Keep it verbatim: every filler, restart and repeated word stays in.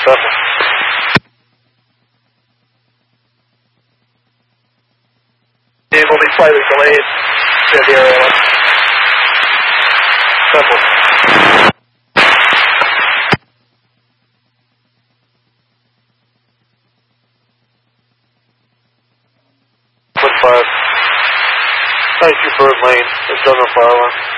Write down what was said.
Vessel. It will be slightly delayed to the area one. Vessel. Five. ninety-two Bird Lane, the General Fire Alarm.